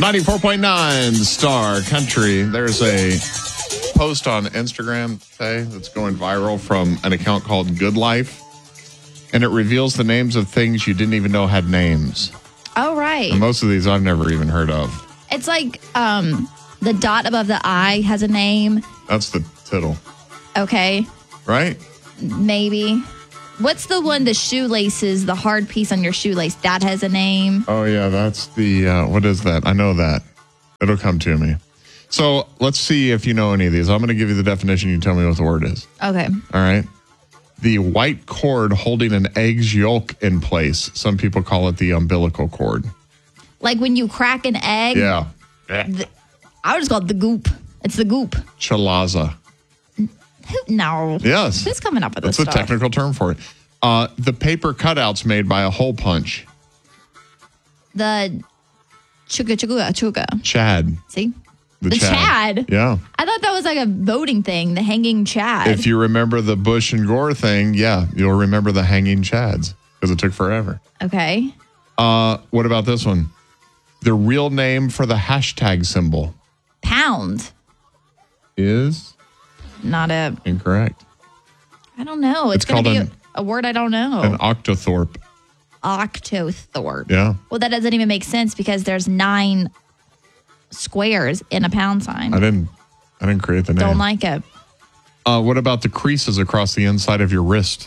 94.9 Star Country. There's a post on Instagram today that's going viral from an account called Good Life, and it reveals the names of things you didn't even know had names. Oh, right. And most of these I've never even heard of. It's like the dot above the I has a name. That's the tittle. Okay. Right? Maybe. What's the one, the shoelaces, the hard piece on your shoelace? That has a name. Oh, yeah, that's the, what is that? I know that. It'll come to me. So let's see if you know any of these. I'm going to give you the definition. You tell me what the word is. Okay. All right. The white cord holding an egg's yolk in place. Some people call it the umbilical cord. Like when you crack an egg? Yeah. I would just call it the goop. It's the goop. Chalaza. No. Yes. Who's coming up with That's this a stuff? technical term for it. The paper cutouts made by a hole punch. The chuga. Chad. See? The Chad? Yeah. I thought that was like a voting thing, the hanging Chad. If you remember the Bush and Gore thing, yeah, you'll remember the hanging Chads because it took forever. Okay. What about this one? The real name for the hashtag symbol Pound. is Not a, incorrect. I don't know. It's going to be a word I don't know. An octothorpe. Octothorpe. Yeah. Well, that doesn't even make sense because there's 9 squares in a pound sign. I didn't create the name. Don't like it. What about the creases across the inside of your wrist?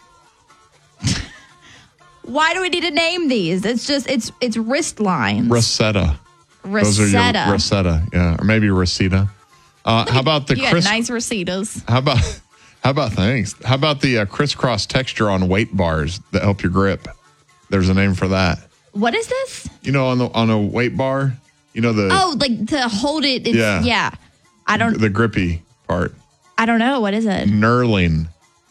Why do we need to name these? It's just, it's wrist lines. Rosetta. Those are your Rosetta. Yeah. Or maybe Rosita. How about the You got nice recetas. How about thanks? How about the crisscross texture on weight bars that help your grip? There's a name for that. What is this? You know, on a weight bar, you know the like to hold it. It's, yeah. The grippy part. I don't know. What is it? Knurling.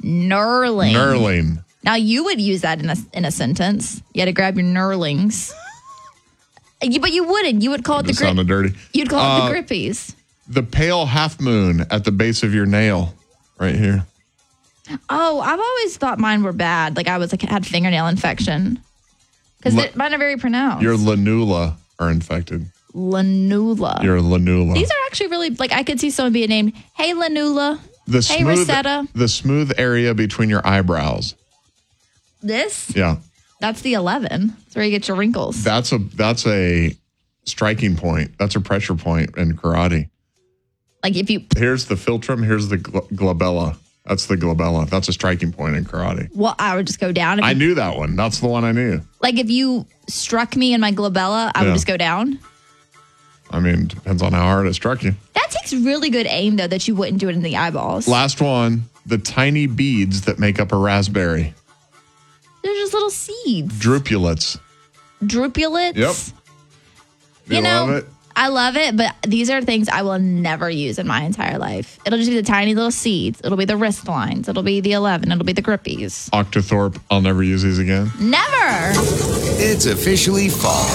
Now you would use that in a sentence. You had to grab your knurlings. But you wouldn't. You would call it the grip. Sounded dirty. You'd call it the grippies. The pale half moon at the base of your nail, right here. Oh, I've always thought mine were bad. Like I had fingernail infection because mine are very pronounced. Your lanula are infected. Lanula. Your lanula. These are actually really like I could see someone being named Hey Lanula. Hey Rosetta. The smooth area between your eyebrows. This? Yeah. That's the 11. That's where you get your wrinkles. That's a striking point. That's a pressure point in karate. Like if you... Here's the philtrum. Here's the glabella. That's the glabella. That's a striking point in karate. Well, I would just go down. I knew that one. That's the one I knew. Like if you struck me in my glabella, I would just go down. I mean, depends on how hard it struck you. That takes really good aim, though, that you wouldn't do it in the eyeballs. Last one. The tiny beads that make up a raspberry. They're just little seeds. Drupulets. Drupulets? Yep. You know, love it? I love it, but these are things I will never use in my entire life. It'll just be the tiny little seeds. It'll be the wrist lines. It'll be the 11. It'll be the grippies. Octothorpe. I'll never use these again. Never. It's officially fall.